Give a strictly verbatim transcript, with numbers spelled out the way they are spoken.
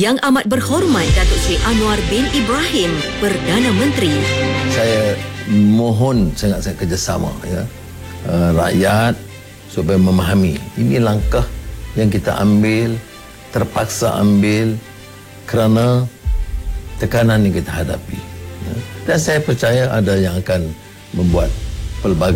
Yang Amat Berhormat Datuk Seri Anwar bin Ibrahim, Perdana Menteri. Saya mohon sangat-sangat kerjasama ya, uh, rakyat supaya memahami ini langkah yang kita ambil, terpaksa ambil kerana tekanan yang kita hadapi. Ya. Dan saya percaya ada yang akan membuat pelbagai